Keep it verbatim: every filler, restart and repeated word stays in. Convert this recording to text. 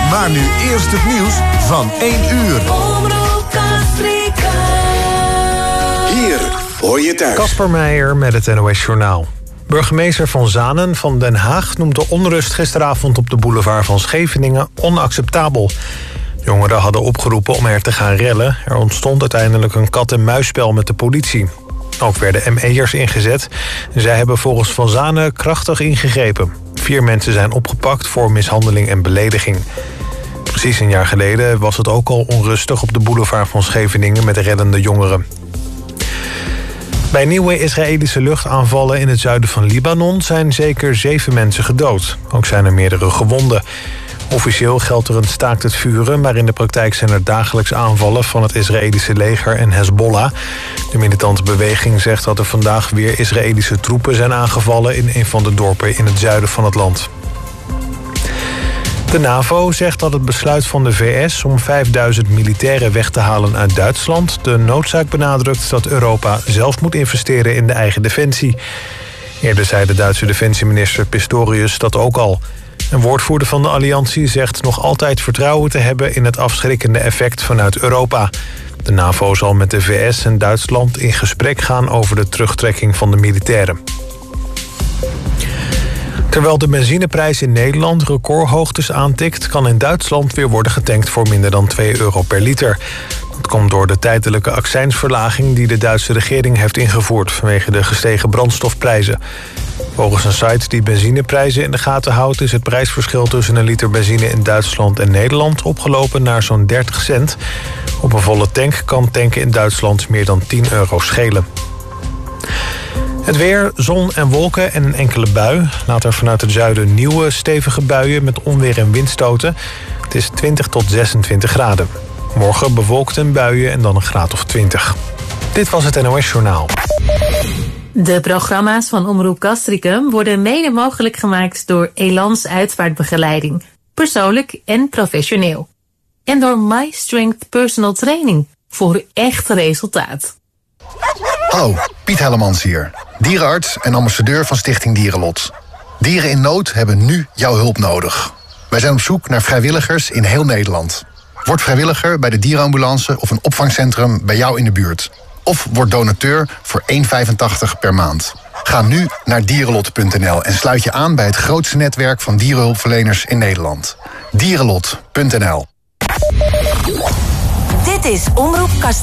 Maar nu eerst het nieuws van één uur. Hier hoor je thuis. Kasper Meijer met het N O S Journaal. Burgemeester Van Zanen van Den Haag noemt de onrust gisteravond op de boulevard van Scheveningen onacceptabel. Jongeren hadden opgeroepen om er te gaan rellen. Er ontstond uiteindelijk een kat-en-muisspel met de politie. Ook werden M E'ers ingezet. Zij hebben volgens Van Zanen krachtig ingegrepen. Vier mensen zijn opgepakt voor mishandeling en belediging. Precies een jaar geleden was het ook al onrustig op de boulevard van Scheveningen met rellende jongeren. Bij nieuwe Israëlische luchtaanvallen in het zuiden van Libanon zijn zeker zeven mensen gedood. Ook zijn er meerdere gewonden. Officieel geldt er een staakt het vuren, maar in de praktijk zijn er dagelijks aanvallen van het Israëlische leger en Hezbollah. De militante beweging zegt dat er vandaag weer Israëlische troepen zijn aangevallen in een van de dorpen in het zuiden van het land. De NAVO zegt dat het besluit van de V S om vijfduizend militairen weg te halen uit Duitsland de noodzaak benadrukt dat Europa zelf moet investeren in de eigen defensie. Eerder zei de Duitse defensieminister Pistorius dat ook al. Een woordvoerder van de alliantie zegt nog altijd vertrouwen te hebben in het afschrikkende effect vanuit Europa. De NAVO zal met de V S en Duitsland in gesprek gaan over de terugtrekking van de militairen. Terwijl de benzineprijs in Nederland recordhoogtes aantikt, kan in Duitsland weer worden getankt voor minder dan twee euro per liter. Dat komt door de tijdelijke accijnsverlaging die de Duitse regering heeft ingevoerd vanwege de gestegen brandstofprijzen. Volgens een site die benzineprijzen in de gaten houdt is het prijsverschil tussen een liter benzine in Duitsland en Nederland opgelopen naar zo'n dertig cent. Op een volle tank kan tanken in Duitsland meer dan tien euro schelen. Het weer, zon en wolken en een enkele bui. Later vanuit het zuiden nieuwe stevige buien met onweer en windstoten. Het is twintig tot zesentwintig graden. Morgen bewolkt en buien en dan een graad of twintig. Dit was het N O S Journaal. De programma's van Omroep Castricum worden mede mogelijk gemaakt door Elans uitvaartbegeleiding. Persoonlijk en professioneel. En door MyStrength Personal Training. Voor echt resultaat. Hallo, Piet Hellemans hier. Dierenarts en ambassadeur van Stichting Dierenlot. Dieren in nood hebben nu jouw hulp nodig. Wij zijn op zoek naar vrijwilligers in heel Nederland. Word vrijwilliger bij de dierenambulance of een opvangcentrum bij jou in de buurt. Of word donateur voor één euro vijfentachtig per maand. Ga nu naar dierenlot punt n l en sluit je aan bij het grootste netwerk van dierenhulpverleners in Nederland. dierenlot punt n l. Dit is Omroep Castricum.